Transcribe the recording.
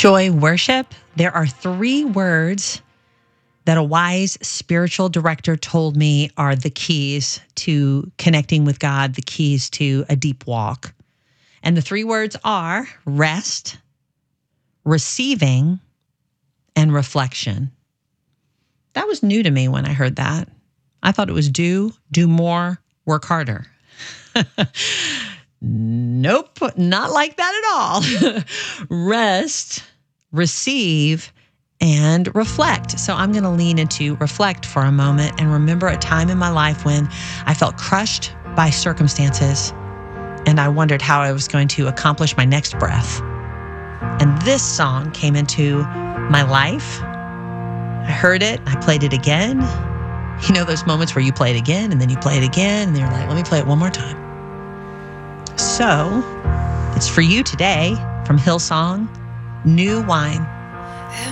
Joy worship. There are 3 words that a wise spiritual director told me are the keys to connecting with God, the keys to a deep walk. And the 3 words are rest, receiving, and reflection. That was new to me when I heard that. I thought it was do more, work harder. Nope, not like that at all. Rest, receive, and reflect. So I'm going to lean into reflect for a moment and remember a time in my life when I felt crushed by circumstances and I wondered how I was going to accomplish my next breath. And this song came into my life. I heard it, I played it again. You know those moments where you play it again and then you play it again and you're like, let me play it one more time. So it's for you today from Hillsong, New Wine.